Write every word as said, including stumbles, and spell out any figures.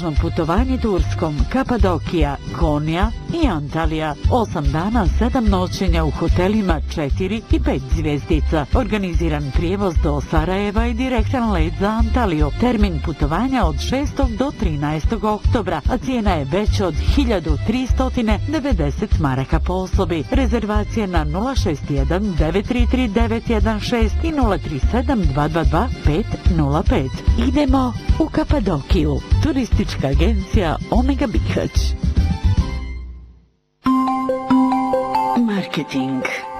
Kružno putovanje Turskom, Kapadokija, Konija i Antalija. Osam dana, sedam noćenja u hotelima četiri i pet zvjezdica. Organiziran prijevoz do Sarajeva i direktan let za Antaliju. Termin putovanja od šestog do trinaestog oktobra, a cijena je veća od hiljadu tristo devedeset maraka po osobi. Rezervacije na nula šest jedan devet tri tri devet jedan šest i nula tri sedam dva dva dva pet nula pet. Idemo u Kapadokiju. Turistička agencija Omega Bihać. Marketing.